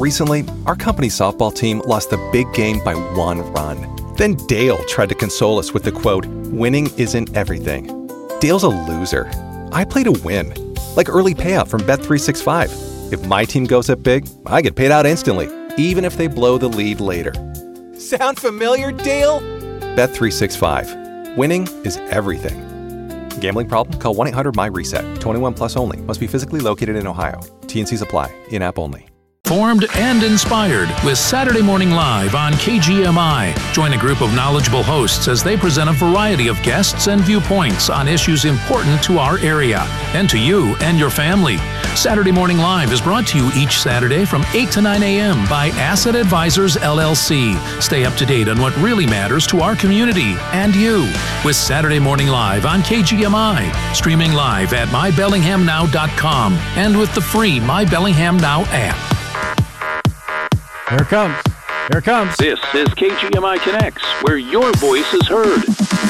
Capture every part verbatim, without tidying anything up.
Recently, our company softball team lost the big game by one run. Then Dale tried to console us with the quote, "Winning isn't everything." Dale's a loser. I play to win. Like early payout from Bet three sixty-five. If my team goes up big, I get paid out instantly, even if they blow the lead later. Sound familiar, Dale? Bet three sixty-five. Winning is everything. Gambling problem? Call one eight hundred M Y reset. twenty-one plus only. Must be physically located in Ohio. T N Cs apply. In-app only. Informed and inspired with Saturday Morning Live on K G M I. Join a group of knowledgeable hosts as they present a variety of guests and viewpoints on issues important to our area and to you and your family. Saturday Morning Live is brought to you each Saturday from eight to nine a.m. by Asset Advisors, L L C. Stay up to date on what really matters to our community and you with Saturday Morning Live on K G M I. Streaming live at my bellingham now dot com and with the free My Bellingham Now app. Here it comes. Here it comes. This is K G M I Connects, where your voice is heard.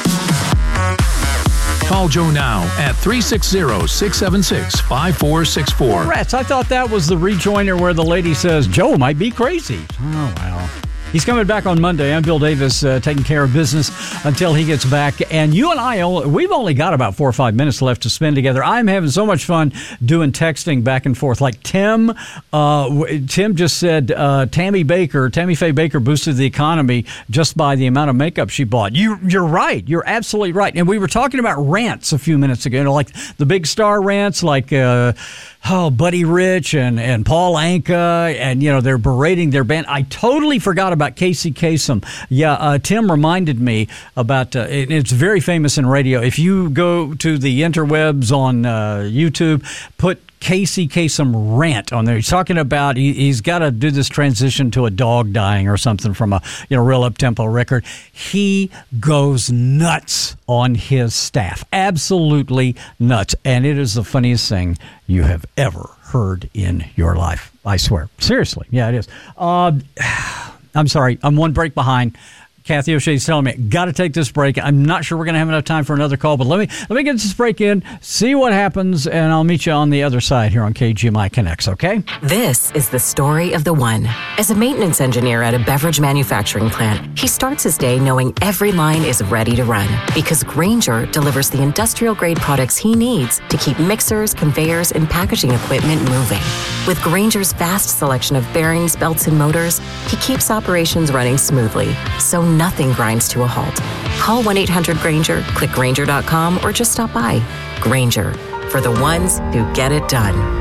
Call Joe now at three six zero, six seven six, five four six four. Rats, I thought that was the rejoiner where the lady says, Joe might be crazy. Oh, well. He's coming back on Monday. I'm Bill Davis, uh, taking care of business until he gets back. And you and I, we've only got about four or five minutes left to spend together. I'm having so much fun doing texting back and forth. Like Tim, uh, Tim just said uh, Tammy Baker, Tammy Faye Baker boosted the economy just by the amount of makeup she bought. You, you're right. You're absolutely right. And we were talking about rants a few minutes ago, you know, like the big star rants, like uh, oh, Buddy Rich and, and Paul Anka, and, you know, they're berating their band. I totally forgot about Casey Kasem. Yeah, uh, Tim reminded me about, uh, it, it's very famous in radio. If you go to the interwebs on uh, YouTube, put Casey Kasem rant on there. He's talking about he, he's got to do this transition to a dog dying or something from a you know real up-tempo record. He goes nuts on his staff. Absolutely nuts. And it is the funniest thing you have ever heard in your life. I swear. Seriously. Yeah, it is. Uh, I'm sorry. I'm one break behind. Kathy O'Shea's telling me, got to take this break. I'm not sure we're going to have enough time for another call, but let me let me get this break in, see what happens, and I'll meet you on the other side here on K G M I Connects, okay? This is the story of the one. As a maintenance engineer at a beverage manufacturing plant, he starts his day knowing every line is ready to run because Grainger delivers the industrial-grade products he needs to keep mixers, conveyors, and packaging equipment moving. With Grainger's vast selection of bearings, belts, and motors, he keeps operations running smoothly, so nothing grinds to a halt. Call one eight hundred Grainger, click Grainger dot com, or just stop by. Grainger, for the ones who get it done.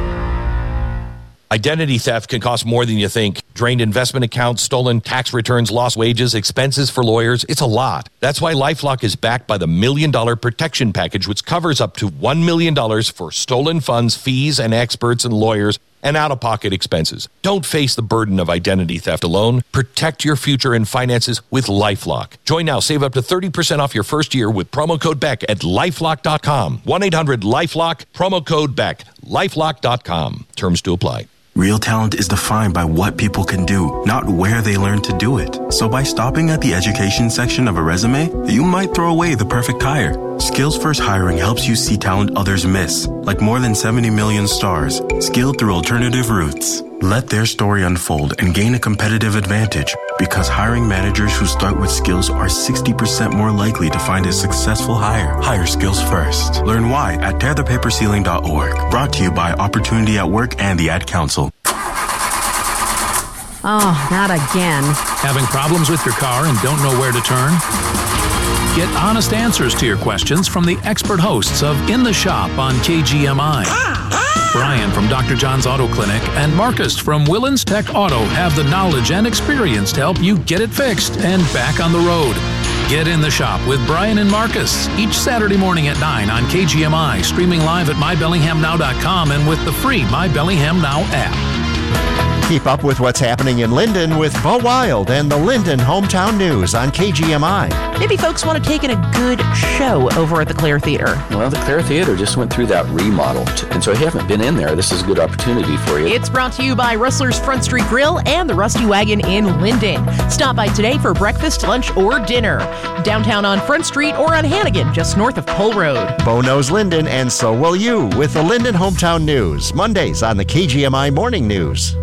Identity theft can cost more than you think. Drained investment accounts, stolen tax returns, lost wages, expenses for lawyers. It's a lot. That's why LifeLock is backed by the Million Dollar Protection Package, which covers up to one million dollars for stolen funds, fees, and experts and lawyers, and out-of-pocket expenses. Don't face the burden of identity theft alone. Protect your future and finances with LifeLock. Join now. Save up to thirty percent off your first year with promo code Beck at lifelock dot com. one eight hundred LifeLock, promo code Beck, lifelock dot com. Terms to apply. Real talent is defined by what people can do, not where they learn to do it. So by stopping at the education section of a resume, you might throw away the perfect hire. Skills First Hiring helps you see talent others miss, like more than seventy million stars, skilled through alternative routes. Let their story unfold and gain a competitive advantage, because hiring managers who start with skills are sixty percent more likely to find a successful hire. Hire skills first. Learn why at tear the paper ceiling dot org. Brought to you by Opportunity at Work and the Ad Council. Oh, not again. Having problems with your car and don't know where to turn? Get honest answers to your questions from the expert hosts of In the Shop on K G M I. Brian from Doctor John's Auto Clinic and Marcus from Willens Tech Auto have the knowledge and experience to help you get it fixed and back on the road. Get In the Shop with Brian and Marcus each Saturday morning at nine on K G M I, streaming live at my bellingham now dot com and with the free My Bellingham Now app. Keep up with what's happening in Linden with Bo Wild and the Linden Hometown News on K G M I. Maybe folks want to take in a good show over at the Clare Theater. Well, the Clare Theater just went through that remodel, and so if you haven't been in there, this is a good opportunity for you. It's brought to you by Rustler's Front Street Grill and the Rusty Wagon in Linden. Stop by today for breakfast, lunch, or dinner. Downtown on Front Street or on Hannigan, just north of Pole Road. Bo knows Linden, and so will you, with the Linden Hometown News, Mondays on the K G M I Morning News.